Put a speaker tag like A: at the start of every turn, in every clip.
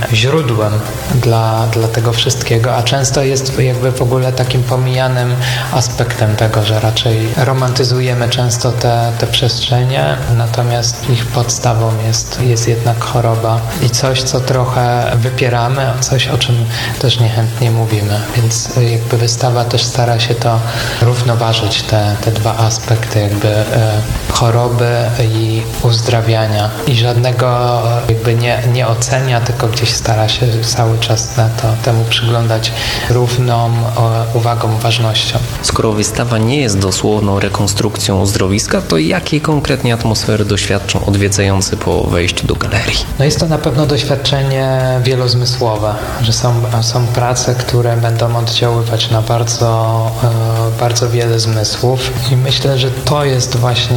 A: źródłem dla tego wszystkiego, a często jest jakby w ogóle takim pomijanym aspektem tego, że raczej romantyzujemy często te przestrzenie, natomiast ich podstawą jest jednak choroba i coś, co trochę wypieramy, a coś, o czym też niechętnie mówimy, więc jakby wystawa też stara się to równoważyć, te dwa aspekty jakby choroby i uzdrawiania i żadnego jakby nie ocenia, tylko gdzieś stara się cały czas temu przyglądać równą uwagą, ważnością.
B: Skoro wystawa nie jest dosłowną rekonstrukcją uzdrowiska, to jakiej konkretnie atmosfery doświadczą odwiedzający po wejściu do galerii?
A: No jest to na pewno doświadczenie wielozmysłowe, że są prace, które będą oddziaływać na bardzo wiele zmysłów i myślę, że to jest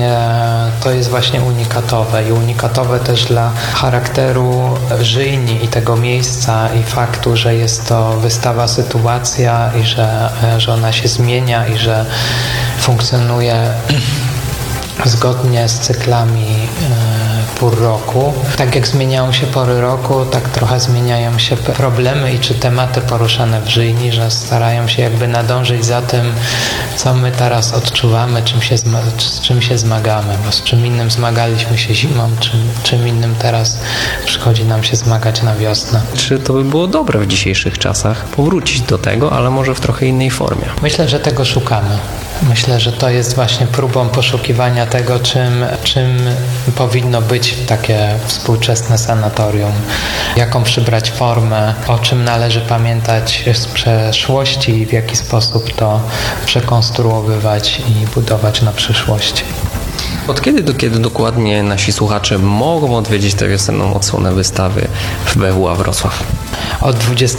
A: właśnie unikatowe i unikatowe też dla charakteru Żyjni i tego miejsca i faktu, że jest to wystawa sytuacja i że ona się zmienia i że funkcjonuje zgodnie z cyklami pór roku. Tak jak zmieniają się pory roku, tak trochę zmieniają się problemy i czy tematy poruszane w Żyjni, że starają się jakby nadążyć za tym, co my teraz odczuwamy, z czym się zmagamy, bo z czym innym zmagaliśmy się zimą, czym innym teraz przychodzi nam się zmagać na wiosnę.
B: Czy to by było dobre w dzisiejszych czasach powrócić do tego, ale może w trochę innej formie?
A: Myślę, że tego szukamy. Myślę, że to jest właśnie próbą poszukiwania tego, czym powinno być takie współczesne sanatorium, jaką przybrać formę, o czym należy pamiętać z przeszłości i w jaki sposób to przekonstruowywać i budować na przyszłość.
B: Od kiedy do kiedy dokładnie nasi słuchacze mogą odwiedzić tę wiosenną odsłonę wystawy w BWA Wrocław?
A: Od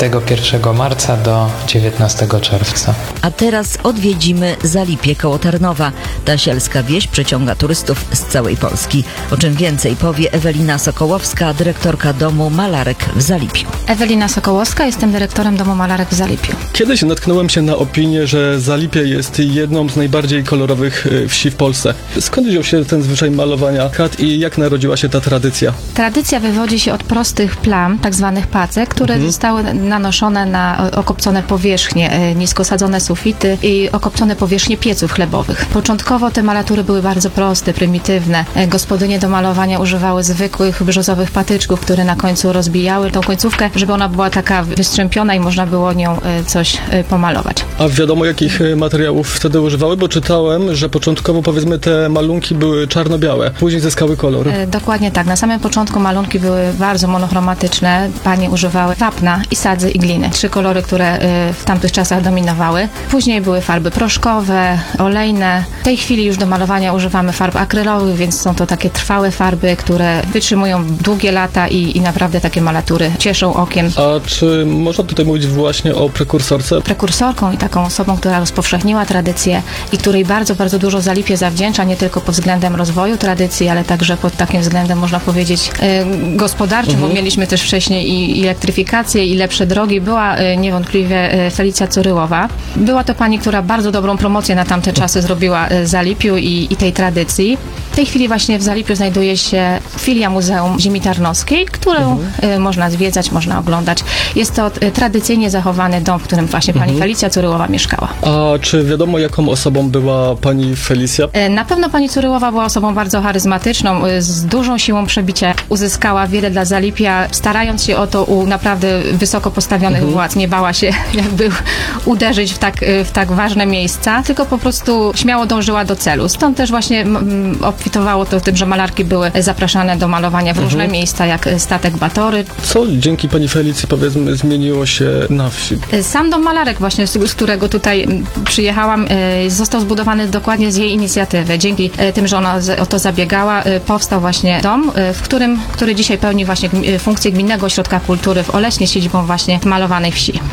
A: 21 marca do 19 czerwca.
C: A teraz odwiedzimy Zalipie koło Tarnowa. Ta sielska wieś przyciąga turystów z całej Polski. O czym więcej powie Ewelina Sokołowska, dyrektorka Domu Malarek w Zalipiu.
D: Ewelina Sokołowska, jestem dyrektorem Domu Malarek w Zalipiu.
E: Kiedyś natknąłem się na opinię, że Zalipie jest jedną z najbardziej kolorowych wsi w Polsce. Skąd wziął się ten zwyczaj malowania kart i jak narodziła się ta tradycja?
D: Tradycja wywodzi się od prostych plam, tak zwanych pacek, które zostały nanoszone na okopcone powierzchnie, nisko sadzone sufity i okopcone powierzchnie pieców chlebowych. Początkowo te malatury były bardzo proste, prymitywne. Gospodynie do malowania używały zwykłych brzozowych patyczków, które na końcu rozbijały tą końcówkę, żeby ona była taka wystrzępiona i można było nią coś pomalować.
E: A wiadomo, jakich materiałów wtedy używały? Bo czytałem, że początkowo powiedzmy te malunki były czarno-białe, później zyskały kolor.
D: Dokładnie tak. Na samym początku malunki były bardzo monochromatyczne. Panie używały wapna i sadzy i gliny. 3 kolory, które w tamtych czasach dominowały. Później były farby proszkowe, olejne. W tej chwili już do malowania używamy farb akrylowych, więc są to takie trwałe farby, które wytrzymują długie lata i naprawdę takie malatury cieszą okiem.
E: A czy można tutaj mówić właśnie o prekursorce?
D: Prekursorką i taką osobą, która rozpowszechniła tradycję i której bardzo, bardzo dużo Zalipie zawdzięcza, nie tylko pod względem rozwoju tradycji, ale także pod takim względem, można powiedzieć, gospodarczym, bo mieliśmy też wcześniej i elektryfikację, i lepsze drogi. Była niewątpliwie Felicja Curyłowa. Była to pani, która bardzo dobrą promocję na tamte czasy zrobiła Zalipiu i tej tradycji. W tej chwili właśnie w Zalipiu znajduje się filia Muzeum Ziemi Tarnowskiej, którą można zwiedzać, można oglądać. Jest to tradycyjnie zachowany dom, w którym właśnie pani Felicja Curyłowa mieszkała.
E: A czy wiadomo, jaką osobą była pani Felicja?
D: Na pewno pani Curyłowa była osobą bardzo charyzmatyczną, z dużą siłą przebicia. Uzyskała wiele dla Zalipia, starając się o to u naprawdę wysoko postawionych władz. Nie bała się jakby uderzyć w tak ważne miejsca, tylko po prostu śmiało dążyła do celu. Stąd też właśnie obfitowało to tym, że malarki były zapraszane do malowania w różne miejsca, jak statek Batory.
E: Co dzięki pani Felicji, powiedzmy, zmieniło się na wsi?
D: Sam dom malarek właśnie, z którego tutaj przyjechałam, został zbudowany dokładnie z jej inicjatywy. Dzięki tym, że ona o to zabiegała, powstał właśnie dom, który dzisiaj pełni właśnie funkcję Gminnego Ośrodka Kultury w Oleśnie, siedzibą właśnie malowanej wsi.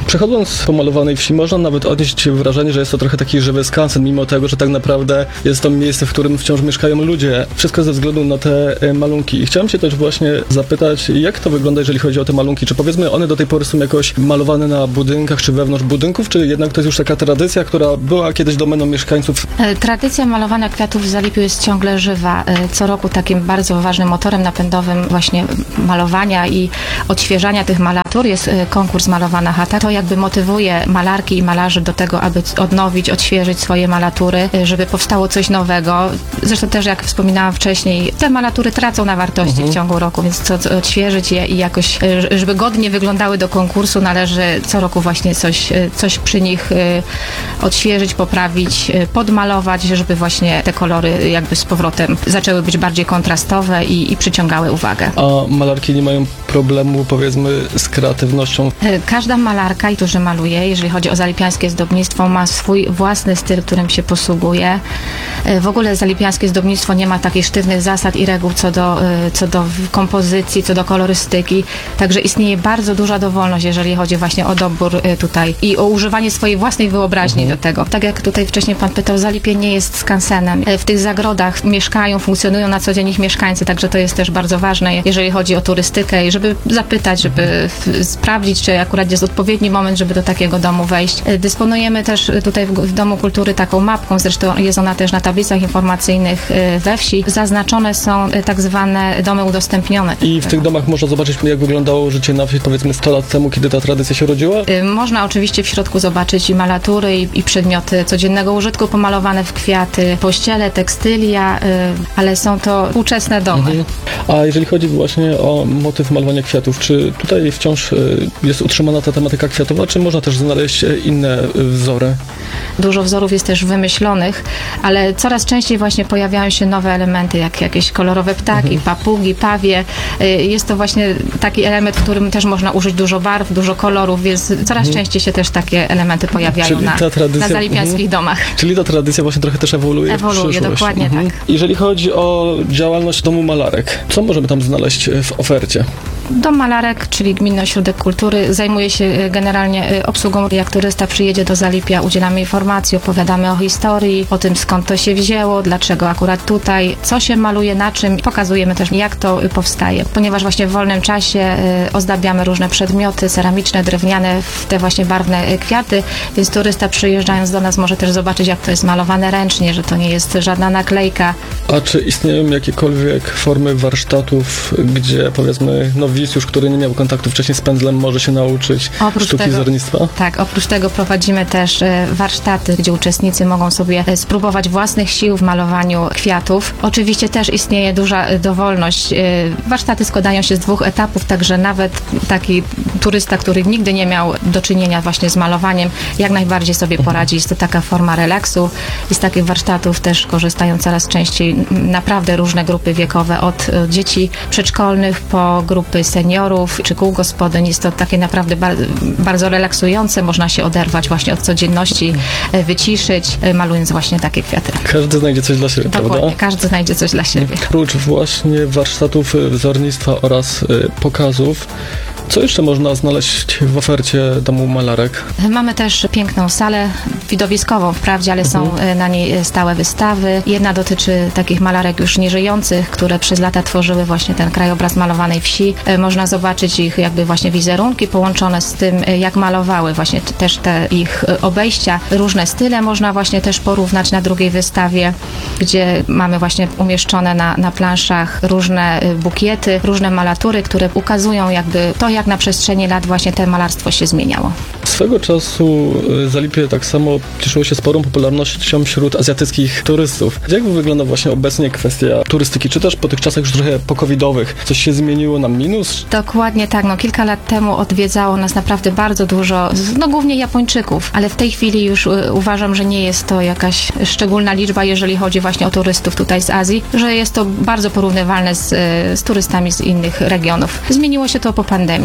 E: Przechodząc po malowanej wsi, można nawet odnieść wrażenie, że jest to trochę taki żywy skansen, mimo tego, że tak naprawdę jest to miejsce, w którym wciąż mieszkają ludzie. Wszystko ze względu na te malunki. I chciałem się też właśnie zapytać, jak to wygląda, jeżeli chodzi o te malunki? Czy powiedzmy one do tej pory są jakoś malowane na budynkach, czy wewnątrz budynków, czy jednak to jest już taka tradycja, która była kiedyś domeną mieszkańców?
D: Tradycja malowania kwiatów w Zalipiu jest ciągle żywa. Co roku takim bardzo ważnym motorem napędowym właśnie malowania i odświeżania tych malatur jest konkurs Malowana Chata. To jakby motywuje malarki i malarzy do tego, aby odnowić, odświeżyć swoje malatury, żeby powstało coś nowego. Zresztą też, jak wspominałam wcześniej, te malatury tracą na wartości w ciągu roku, więc odświeżyć je i jakoś, żeby godnie wyglądały do konkursu, należy co roku właśnie coś przy nich odświeżyć, poprawić, podmalować, żeby właśnie te kolory jakby z powrotem zaczęły być bardziej kontrastowe i przyciągały uwagę.
E: A malarki nie mają problemu, powiedzmy, z kreatywnością?
D: Każda malarka, która maluje, jeżeli chodzi o zalipiańskie zdobnictwo, ma swój własny styl, którym się posługuje. W ogóle zalipiańskie zdobnictwo nie ma takich sztywnych zasad i reguł co do kompozycji, co do kolorystyki. Także istnieje bardzo duża dowolność, jeżeli chodzi właśnie o dobór tutaj i o używanie swojej własnej wyobraźni do tego. Tak jak tutaj wcześniej pan pytał, Zalipie nie jest skansenem. W tych zagrodach mieszkają, funkcjonują na co dzień ich mieszkańcy, także to jest też bardzo ważne, jeżeli chodzi o turystykę i żeby zapytać, żeby sprawdzić, czy akurat jest odpowiedni moment, żeby do takiego domu wejść. Dysponujemy też tutaj w Domu Kultury taką mapką, zresztą jest ona też na tablicach informacyjnych we wsi. Zaznaczone są tak zwane domy udostępnione.
E: I w tych domach można zobaczyć, jak wyglądało życie na wsi, powiedzmy 100 lat temu, kiedy ta tradycja się rodziła?
D: Można oczywiście w środku zobaczyć i malatury, i przedmioty codziennego użytku pomalowane w kwiaty, pościele, tekstylia, ale są to współczesne domy.
E: A jeżeli chodzi właśnie o motyw malowania kwiatów, czy tutaj wciąż jest utrzymana ta tematyka kwiatowa, czy można też znaleźć inne wzory?
D: Dużo wzorów jest też wymyślonych, ale coraz częściej właśnie pojawiają się nowe elementy, jak jakieś kolorowe ptaki, papugi, pawie. Jest to właśnie taki element, w którym też można użyć dużo barw, dużo kolorów, więc coraz częściej się też takie elementy pojawiają na zalipiańskich domach.
E: Czyli ta tradycja właśnie trochę też ewoluuje w przyszłość.
D: Dokładnie tak.
E: Jeżeli chodzi o działalność Domu Malarek, co możemy tam znaleźć w ofercie?
D: Dom Malarek, czyli Gminny Ośrodek Kultury, zajmuje się generalnie obsługą. Jak turysta przyjedzie do Zalipia, udzielamy informacji, opowiadamy o historii, o tym, skąd to się wzięło, dlaczego akurat tutaj, co się maluje, na czym. Pokazujemy też, jak to powstaje. Ponieważ właśnie w wolnym czasie ozdabiamy różne przedmioty ceramiczne, drewniane, w te właśnie barwne kwiaty, więc turysta przyjeżdżając do nas może też zobaczyć, jak to jest malowane ręcznie, że to nie jest żadna naklejka.
E: A czy istnieją jakiekolwiek formy warsztatów, gdzie powiedzmy nowicjusz, który nie miał kontaktu wcześniej z pędzlem, może się nauczyć sztuki wzornictwa?
D: Tak, oprócz tego prowadzimy też warsztaty, gdzie uczestnicy mogą sobie spróbować własnych sił w malowaniu kwiatów. Oczywiście też istnieje duża dowolność. Warsztaty składają się z 2 etapów, także nawet taki turysta, który nigdy nie miał do czynienia właśnie z malowaniem, jak najbardziej sobie poradzi. Jest to taka forma relaksu i z takich warsztatów też korzystają coraz częściej naprawdę różne grupy wiekowe, od dzieci przedszkolnych po grupy seniorów czy kół gospodyń. Jest to takie naprawdę bardzo relaksujące, można się oderwać właśnie od codzienności, wyciszyć, malując właśnie takie kwiaty.
E: Każdy znajdzie coś dla siebie,
D: Dokładnie,
E: prawda?
D: każdy znajdzie coś dla siebie.
E: Oprócz właśnie warsztatów wzornictwa oraz pokazów, co jeszcze można znaleźć w ofercie Domu Malarek?
D: Mamy też piękną salę widowiskową, wprawdzie, ale są na niej stałe wystawy. Jedna dotyczy takich malarek już nieżyjących, które przez lata tworzyły właśnie ten krajobraz malowanej wsi. Można zobaczyć ich jakby właśnie wizerunki połączone z tym, jak malowały właśnie też te ich obejścia. Różne style można właśnie też porównać na drugiej wystawie, gdzie mamy właśnie umieszczone na planszach różne bukiety, różne malatury, które ukazują jakby to, jak na przestrzeni lat właśnie to malarstwo się zmieniało.
E: Swego czasu Zalipie tak samo cieszyło się sporą popularnością wśród azjatyckich turystów. Jak wygląda właśnie obecnie kwestia turystyki? Czy też po tych czasach już trochę pokowidowych coś się zmieniło na minus?
D: Dokładnie tak. Kilka lat temu odwiedzało nas naprawdę bardzo dużo, głównie Japończyków, ale w tej chwili już uważam, że nie jest to jakaś szczególna liczba, jeżeli chodzi właśnie o turystów tutaj z Azji, że jest to bardzo porównywalne z turystami z innych regionów. Zmieniło się to po pandemii.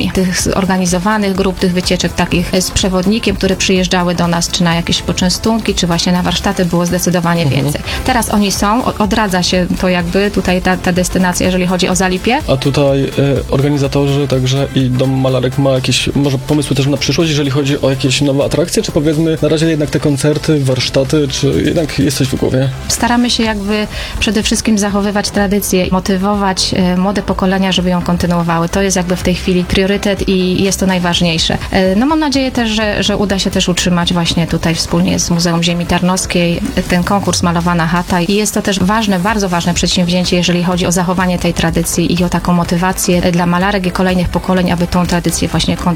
D: wycieczkami. Tych zorganizowanych grup, tych wycieczek takich z przewodnikiem, które przyjeżdżały do nas, czy na jakieś poczęstunki, czy właśnie na warsztaty, było zdecydowanie więcej. Teraz oni są, odradza się to jakby tutaj ta destynacja, jeżeli chodzi o Zalipie.
E: A tutaj organizatorzy także i Dom Malarek ma jakieś może pomysły też na przyszłość, jeżeli chodzi o jakieś nowe atrakcje, czy powiedzmy na razie jednak te koncerty, warsztaty, czy jednak jest coś w głowie?
D: Staramy się jakby przede wszystkim zachowywać tradycję, motywować młode pokolenia, żeby ją kontynuowały. To jest jakby w tej chwili priorytet i jest to najważniejsze. No mam nadzieję też, że uda się też utrzymać właśnie tutaj wspólnie z Muzeum Ziemi Tarnowskiej ten konkurs Malowana Chata i jest to też ważne, bardzo ważne przedsięwzięcie, jeżeli chodzi o zachowanie tej tradycji i o taką motywację dla malarek i kolejnych pokoleń, aby tą tradycję właśnie